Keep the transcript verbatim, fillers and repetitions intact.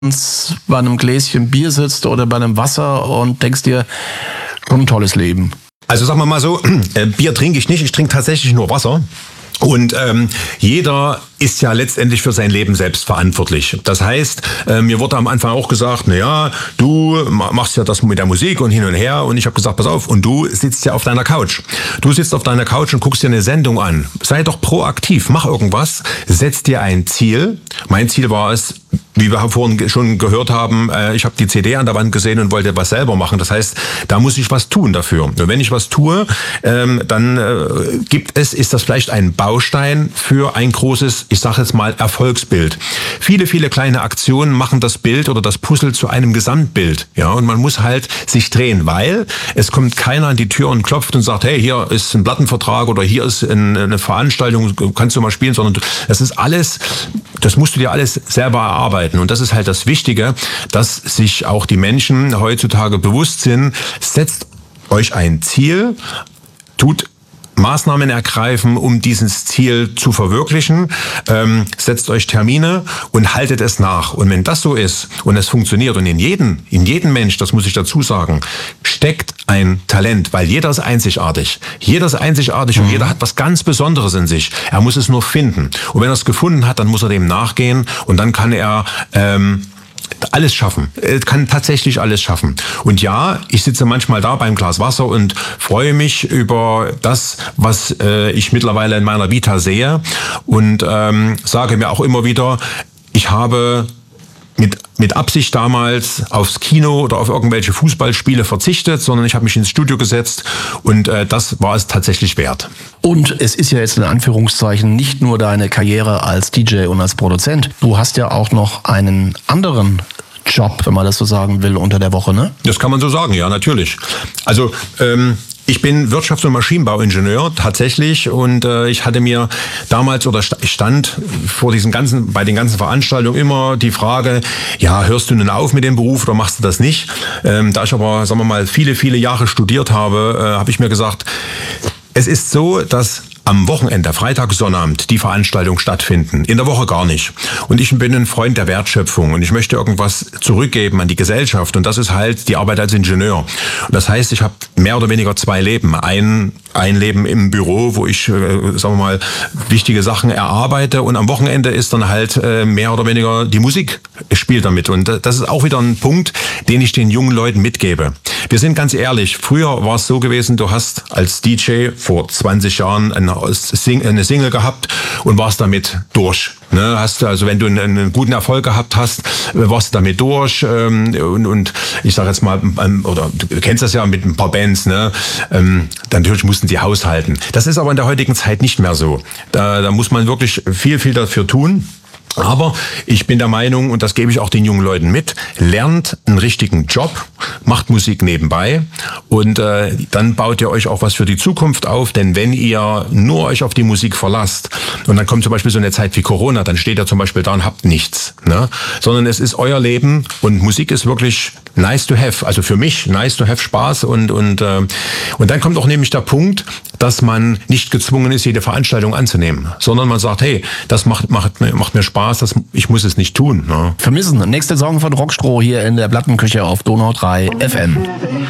bei einem Gläschen Bier sitzt oder bei einem Wasser und denkst dir, schon ein tolles Leben? Also sagen wir mal so, äh, Bier trinke ich nicht, ich trinke tatsächlich nur Wasser. Und ähm, jeder ist ja letztendlich für sein Leben selbst verantwortlich. Das heißt, äh, mir wurde am Anfang auch gesagt, na ja, du machst ja das mit der Musik und hin und her. Und ich habe gesagt, pass auf, und du sitzt ja auf deiner Couch. Du sitzt auf deiner Couch und guckst dir eine Sendung an. Sei doch proaktiv, mach irgendwas, setz dir ein Ziel. Mein Ziel war es, wie wir vorhin schon gehört haben, äh, ich habe die C D an der Wand gesehen und wollte was selber machen. Das heißt, da muss ich was tun dafür. Und wenn ich was tue, ähm, dann äh, gibt es, ist das vielleicht ein Baustein für ein großes, ich sage jetzt mal, Erfolgsbild. Viele, viele kleine Aktionen machen das Bild oder das Puzzle zu einem Gesamtbild. Ja, und man muss halt sich drehen, weil es kommt keiner an die Tür und klopft und sagt, hey, hier ist ein Plattenvertrag oder hier ist eine Veranstaltung, kannst du mal spielen, sondern das ist alles, das musst du dir alles selber erarbeiten. Und das ist halt das Wichtige, dass sich auch die Menschen heutzutage bewusst sind, setzt euch ein Ziel, tut Maßnahmen ergreifen, um dieses Ziel zu verwirklichen, ähm, setzt euch Termine und haltet es nach. Und wenn das so ist und es funktioniert und in jedem, in jedem Mensch, das muss ich dazu sagen, steckt ein Talent, weil jeder ist einzigartig. Jeder ist einzigartig und mhm. jeder hat was ganz Besonderes in sich. Er muss es nur finden. Und wenn er es gefunden hat, dann muss er dem nachgehen und dann kann er ähm, alles schaffen. Er kann tatsächlich alles schaffen. Und ja, ich sitze manchmal da beim Glas Wasser und freue mich über das, was äh, ich mittlerweile in meiner Vita sehe und ähm, sage mir auch immer wieder, ich habe mit mit Absicht damals aufs Kino oder auf irgendwelche Fußballspiele verzichtet, sondern ich habe mich ins Studio gesetzt und äh, das war es tatsächlich wert. Und es ist ja jetzt in Anführungszeichen nicht nur deine Karriere als D J und als Produzent. Du hast ja auch noch einen anderen Job, wenn man das so sagen will, unter der Woche, ne? Das kann man so sagen, ja, natürlich. Also, ähm, ich bin Wirtschafts- und Maschinenbauingenieur tatsächlich und äh, ich hatte mir damals oder ich stand vor diesen ganzen, bei den ganzen Veranstaltungen immer die Frage, ja, hörst du denn auf mit dem Beruf oder machst du das nicht? Ähm, da ich aber, sagen wir mal, viele, viele Jahre studiert habe, äh, habe ich mir gesagt, es ist so, dass am Wochenende, Freitag, Sonnabend, die Veranstaltungen stattfinden. In der Woche gar nicht. Und ich bin ein Freund der Wertschöpfung und ich möchte irgendwas zurückgeben an die Gesellschaft. Und das ist halt die Arbeit als Ingenieur. Und das heißt, ich habe mehr oder weniger zwei Leben. Ein, ein Leben im Büro, wo ich, äh, sagen wir mal, wichtige Sachen erarbeite. Und am Wochenende ist dann halt äh, mehr oder weniger die Musik spielt damit. Und das ist auch wieder ein Punkt, den ich den jungen Leuten mitgebe. Wir sind ganz ehrlich, früher war es so gewesen, du hast als D J vor zwanzig Jahren eine eine Single gehabt und warst damit durch. Ne, hast du, also wenn du einen, einen guten Erfolg gehabt hast, warst du damit durch ähm, und, und ich sage jetzt mal, ähm, oder du kennst das ja mit ein paar Bands, ne, ähm, natürlich mussten sie haushalten. Das ist aber in der heutigen Zeit nicht mehr so. Da, da muss man wirklich viel, viel dafür tun. Aber ich bin der Meinung, und das gebe ich auch den jungen Leuten mit, lernt einen richtigen Job, macht Musik nebenbei und äh, dann baut ihr euch auch was für die Zukunft auf, denn wenn ihr nur euch auf die Musik verlasst und dann kommt zum Beispiel so eine Zeit wie Corona, dann steht ihr zum Beispiel da und habt nichts, ne? Sondern es ist euer Leben und Musik ist wirklich nice to have, also für mich nice to have, Spaß und und äh, und dann kommt auch nämlich der Punkt, dass man nicht gezwungen ist, jede Veranstaltung anzunehmen, sondern man sagt, hey, das macht macht macht mir Spaß. Das, ich muss es nicht tun. Ne? Vermissen. Nächste Song von Rockstroh hier in der Plattenküche auf Donau drei F M.